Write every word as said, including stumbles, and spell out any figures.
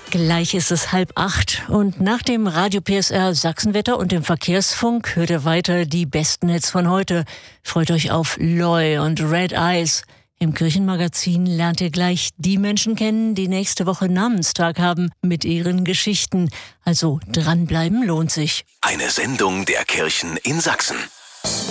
Gleich ist es halb acht und nach dem Radio P S R Sachsenwetter und dem Verkehrsfunk hört ihr weiter die besten Hits von heute. Freut euch auf Loy und Red Eyes. Im Kirchenmagazin lernt ihr gleich die Menschen kennen, die nächste Woche Namenstag haben, mit ihren Geschichten. Also dranbleiben lohnt sich. Eine Sendung der Kirchen in Sachsen.